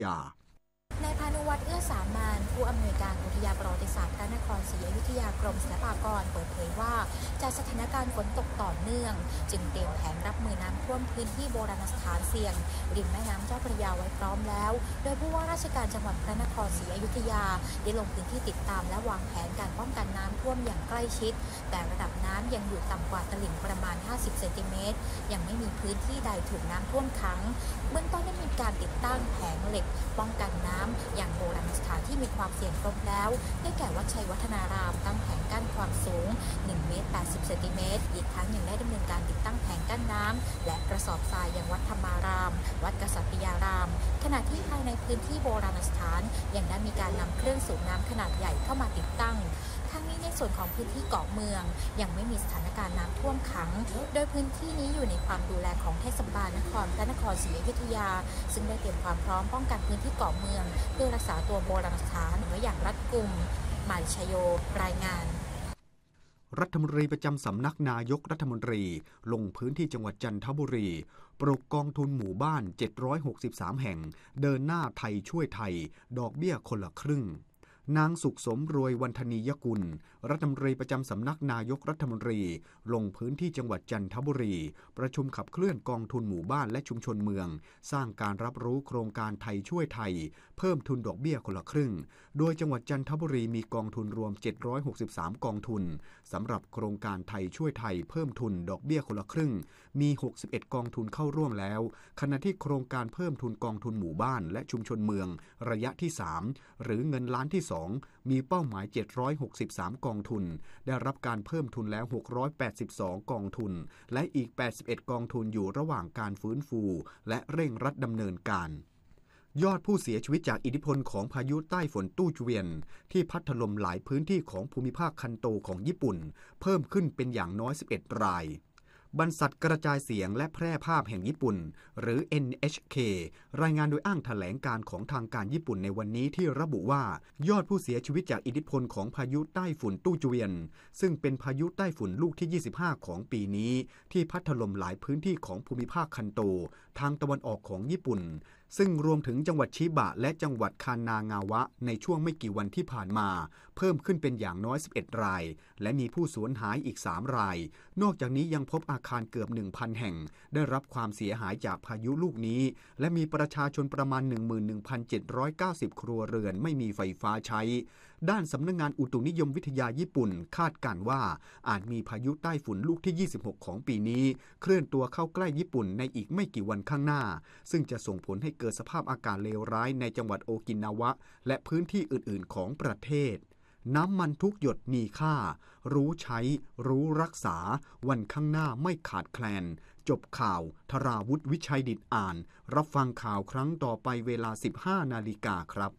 ยนายพานุวัฒน์เอื้อสามานผู้อำนวยการอุทยานประวัติศาสตร์พระนครศรีอยุธยากรมศิลปากรเปิดเผยว่าจากสถานการณ์ฝนตกต่อเนื่องจึงเตรียมแผนรับมือน้ำท่วมพื้นที่โบราณสถานเสี่ยงริมแม่น้ำเจ้าพระยาไว้พร้อมแล้วโดยผู้ว่าราชการจังหวัดพระนครศรีอยุธยาได้ลงพื้นที่ติดตามและวางแผนการป้องกันน้ำท่วมอย่างใกล้ชิดแต่ระดับน้ำยังอยู่ต่ำกว่าตลิ่งประมาณ50เซนติเมตรยังไม่มีพื้นที่ใดถูกน้ำท่วมขังเบื้องต้นได้มีการติดตั้งแผงเหล็กป้องกันน้ำอย่างโบราณสถานที่มีความเสี่ยงครบแล้วได้แก่วัดชัยวัฒนารามตั้งแผงกั้นความสูง1 เมตร 80 เซนติเมตรอีกทั้งยังได้ดำเนินการติดตั้งแผงกั้นน้ำและกระสอบทรายยังวัดธรรมารามวัดกษัตริยารามขณะที่ภายในพื้นที่โบราณสถานยังได้มีการนำเครื่องสูบน้ำขนาดใหญ่เข้ามาติดตั้งทั้งนี้ในส่วนของพื้นที่เกาะเมืองยังไม่มีสถานการณ์น้ำท่วมขังโดยพื้นที่นี้อยู่ในความดูแลของเทศบาลนครพระนครศรีอยุธยาซึ่งได้เตรียมความพร้อมป้องกันพื้นที่เกาะเมืองเพื่อรักษาตัวโบราณสถานไว้อย่างรัดกุมมาริชโยรายงานรัฐมนตรีประจำสำนักนายกรัฐมนตรีลงพื้นที่จังหวัดจันทบุรีปลุกกองทุนหมู่บ้าน763แห่งเดินหน้าไทยช่วยไทยดอกเบี้ยคนละครึ่งนางสุขสมรวยวันธนียกุลรัฐมนตรีประจำสำนักนายกรัฐมนตรีลงพื้นที่จังหวัดจันทบุรีประชุมขับเคลื่อนกองทุนหมู่บ้านและชุมชนเมืองสร้างการรับรู้โครงการไทยช่วยไทยเพิ่มทุนดอกเบี้ยคนละครึ่งโดยจังหวัดจันทบุรีมีกองทุนรวม763กองทุนสำหรับโครงการไทยช่วยไทยเพิ่มทุนดอกเบี้ยคนละครึ่งมี61กองทุนเข้าร่วมแล้วขณะที่โครงการเพิ่มทุนกองทุนหมู่บ้านและชุมชนเมืองระยะที่3หรือเงินล้านที่2มีเป้าหมาย763กองทุนได้รับการเพิ่มทุนแล้ว682กองทุนและอีก81กองทุนอยู่ระหว่างการฟื้นฟูและเร่งรัดดำเนินการยอดผู้เสียชีวิตจากอิทธิพลของพายุใต้ฝนตู้จเวียนที่พัดถล่มหลายพื้นที่ของภูมิภาคคันโตของญี่ปุ่นเพิ่มขึ้นเป็นอย่างน้อย11รายบรรษัทกระจายเสียงและแพร่ภาพแห่งญี่ปุ่นหรือ NHK รายงานโดยอ้างแถลงการของทางการญี่ปุ่นในวันนี้ที่ระบุว่ายอดผู้เสียชีวิตจากอิทธิพลของพายุใต้ฝุ่นตู้จเวียนซึ่งเป็นพายุใต้ฝุ่นลูกที่25ของปีนี้ที่พัดถล่มหลายพื้นที่ของภูมิภาคคันโตทางตะวันออกของญี่ปุ่นซึ่งรวมถึงจังหวัดชิบะและจังหวัดคานางาวะในช่วงไม่กี่วันที่ผ่านมาเพิ่มขึ้นเป็นอย่างน้อย11รายและมีผู้สูญหายอีก3รายนอกจากนี้ยังพบอาคารเกือบ 1,000 แห่งได้รับความเสียหายจากพายุลูกนี้และมีประชาชนประมาณ 11,790 ครัวเรือนไม่มีไฟฟ้าใช้ด้านสำนักงานอุตุนิยมวิทยาญี่ปุ่นคาดการณ์ว่าอาจมีพายุใต้ฝุ่นลูกที่26ของปีนี้เคลื่อนตัวเข้าใกล้ญี่ปุ่นในอีกไม่กี่วันข้างหน้าซึ่งจะส่งผลให้เกิดสภาพอากาศเลวร้ายในจังหวัดโอกินาวะและพื้นที่อื่นๆของประเทศน้ำมันทุกหยดมีค่ารู้ใช้รู้รักษาวันข้างหน้าไม่ขาดแคลนจบข่าวธราวุฒิวิชัยดิษฐ์อ่านรับฟังข่าวครั้งต่อไปเวลา 15 นาฬิกาครับ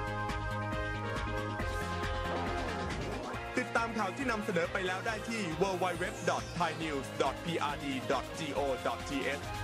ติดตามข่าวที่นำเสนอไปแล้วได้ที่ www.thainews.prd.go.th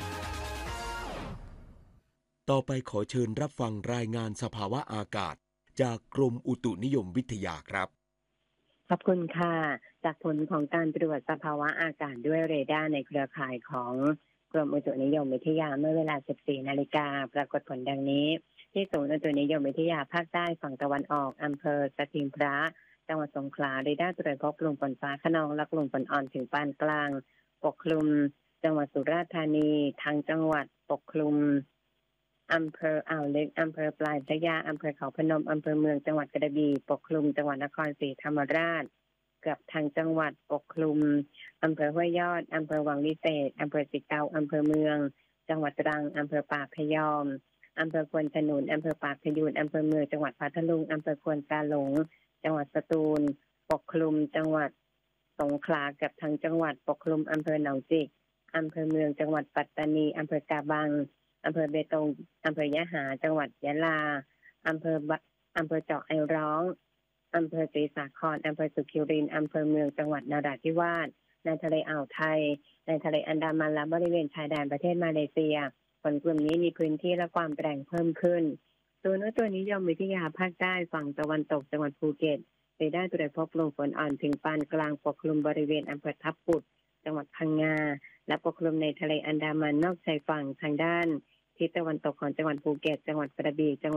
ต่อไปขอเชิญรับฟังรายงานสภาวะอากาศจากกรมอุตุนิยมวิทยาครับขอบคุณค่ะจากผลของการตรวจสภาวะอากาศด้วยเรดาร์ในเครือข่ายของกรมอุตุนิยมวิทยาเมื่อเวลา 14 นาฬิกาปรากฏผลดังนี้ที่ศูนย์อุตุนิยมวิทยาภาคใต้ฝั่งตะวันออกอำเภอสถิงพระจังหวัดสงขลาเรดาร์ตรวจพบกลุ่มฝนฟ้าคะนองและกลุ่มฝนอ่อนถึงปานกลางปกคลุมจังหวัดสุราษฎร์ธานีทางจังหวัดปกคลุมอำเภออ่าวลึกอำเภอปลายพระยาอำเภอเขาพนมอำเภอเมืองจังหวัดกระบี่ปกคลุมจังหวัดนครศรีธรรมราชกับทางจังหวัดปกคลุมอำเภอห้วยยอดอำเภอวังวิเศษอำเภอสิเกาอำเภอเมืองจังหวัดตรังอำเภอปากพยอมอำเภอควนขนุนอำเภอปากพยูนอำเภอเมืองจังหวัดพัทลุงอำเภอควนกาหลงจังหวัดสตูลปกคลุมจังหวัดสงขลากับทางจังหวัดปกคลุมอำเภอหนองจิกอำเภอเมืองจังหวัดปัตตานีอำเภอกาบังอำเภอเบตงอำเภอยะหาจังหวัดยะลาอำเภอเจาะไอร้องอำเภอศรีสาครอำเภอสุขิรินทร์อำเภอเมืองจังหวัดนราธิวาสในทะเลอ่าวไทยในทะเลอันดามันและบริเวณชายแดนประเทศมาเลเซียฝนกลุ่มนี้มีพื้นที่และความแรงเพิ่มขึ้นศูนย์อุตุนิยมวิทยาภาคใต้ฝั่งตะวันตกจังหวัดภูเก็ตเรดาร์ตรวจพบกลุ่มฝนอ่อนถึงปานกลางปกคลุมบริเวณอำเภอทับปุดจังหวัดพังงาและปกคลุมในทะเลอันดามันนอกชายฝั่งทางด้านทิศตะวันตกของจังหวัดภูเก็ตจังหวัดกระบี่จังหวัด